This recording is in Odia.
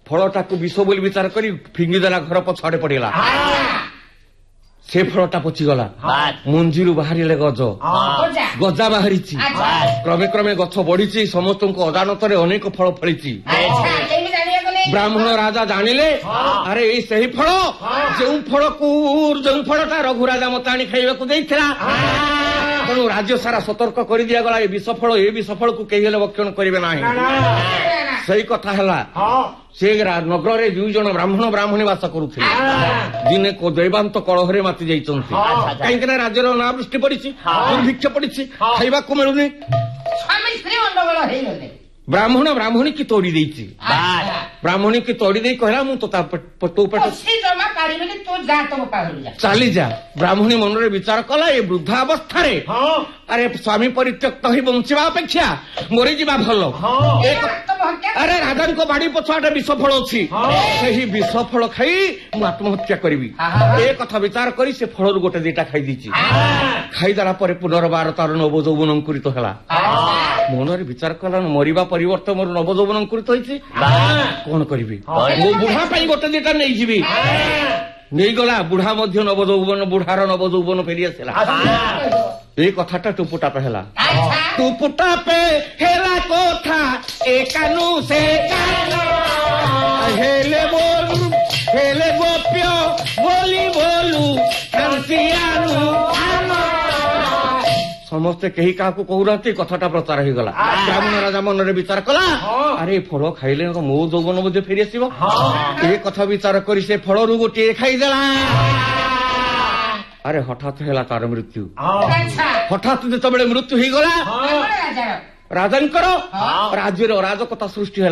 ଫଳଟାକୁ ବିଷ ବୋଲି ବିଚାର କରି ଫିଙ୍ଗିଦେଲା ଘର ପଛଆଡେ ପଡିଗଲା। ସେ ଫଳଟା ପଚିଗଲା। ମଞ୍ଜିରୁ ବାହାରିଲେ ଗଜା ବାହାରିଛି। କ୍ରମେ କ୍ରମେ ଗଛ ବଢିଛି। ସମସ୍ତଙ୍କୁ ଅଜାଣତରେ ଅନେକ ଫଳ ଫଳିଛି। ବ୍ରାହ୍ମଣ ରାଜା ଜାଣିଲେ ଆରେ ଏଇ ସେହି ଫଳ ଯେଉଁ ଫଳଟା ରଘୁରାଜା ମତେ ଆଣି ଖାଇବାକୁ ଦେଇଥିଲା। ତେଣୁ ରାଜ୍ୟ ସାରା ସତର୍କ କରି ଦିଆଗଲା ଏ ବିଷ ଫଳକୁ କେହି ହେଲେ ଭକ୍ଷଣ କରିବେ ନାହିଁ। ସେଇ କଥା ହେଲା ସେ ନଗରରେ 2 ଜଣ ବ୍ରାହ୍ମଣୀ ବାସ କରୁଥିଲେ। ଦିନେ ଦୈବାନ୍ତ କଳହରେ ମାତି ଯାଇଛନ୍ତି। କାହିଁକି ନା ରାଜ୍ୟର ଅନାବୃଷ୍ଟି ପଡିଛି, ଦୁର୍ଭିକ୍ଷ ପଡିଛି, ଖାଇବାକୁ ମିଳୁନି। ବ୍ରାହ୍ମଣୀ କି ତୋଡି ଦେଇଛି। ବ୍ରାହ୍ମଣୀ କି ତୋଡି ଦେଇ କହିଲା ମୁଁ ତୋ ପେଟ ଚାଲିଯା। ବ୍ରାହ୍ମଣୀ ମନରେ ବିଚାର କଲା ଏ ବୃଦ୍ଧା ଅବସ୍ଥାରେ ଆରେ ସ୍ୱାମୀ ପରିତ୍ୟକ୍ତ ହୋଇ ବଞ୍ଚିବା ଅପେକ୍ଷା ମରିଯିବା ଭଲ। ଆରେ ରାଜାଙ୍କ ବାଡି ପଛଆଡେ ବିଷ ଫଳ ଅଛି, ସେହି ବିଷ ଫଳ ଖାଇ ମୁଁ ଆତ୍ମହତ୍ୟା କରିବି। ଏ କଥା ବିଚାର କରି ସେ ଫଳରୁ ଗୋଟେ ଦିଟା ଖାଇଦେଇଛି। ଖାଇଦେଲା ପରେ ପୁନର୍ବାର ତାର ନବଯୌବନ ଅଙ୍କୁରିତ ହେଲା। ମନରେ ବିଚାର କଲା ମରିବା ପରିବର୍ତ୍ତେ ମୋର ନବଯୌବନ ଅଙ୍କୁରିତ ହେଇଛି, କଣ କରିବି? ମୋ ବୁଢା ପାଇଁ ଗୋଟେ ଦିଟା ନେଇଯିବି। ନେଇଗଲା। ବୁଢା ମଧ୍ୟ ବୁଢାର ନବଯୌବନ ଫେରି ଆସିଲା। এই কথাটা টুপুটাপে হেলা। টুপুটাপে হেলা কথা এ কানু সে কানু হেলে গোপ্য বলি বলু কান্সিয়ানু। ସମସ୍ତେ କେହି କାହାକୁ କହୁନାହାନ୍ତି। କଥାଟା ପ୍ରଚାର ହେଇଗଲା। ବ୍ରାହ୍ମଣ ରାଜା ମନରେ ବିଚାର କଲା ଆରେ ଫଳ ଖାଇଲେ ମୋ ଯୌବନ ମଧ୍ୟ ଫେରି ଆସିବ। ଏ କଥା ବିଚାର କରି ସେ ଫଳରୁ ଗୋଟିଏ ଖାଇଦେଲା। ଆରେ ହଠାତ୍ ହେଲା ତାର ମୃତ୍ୟୁ। ହଠାତ୍ ଯେତେବେଳେ ମୃତ୍ୟୁ ହେଇଗଲା ରାଜାଙ୍କର ରାଜ୍ୟରେ ଅରାଜକତା ସୃଷ୍ଟି ହେଲା।